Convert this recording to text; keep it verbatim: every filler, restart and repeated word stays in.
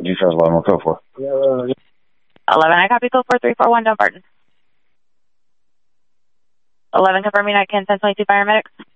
details eleven, we'll code for. eleven, I copy code four three four one, Dumbarton. eleven confirming I can send twenty-two paramedics.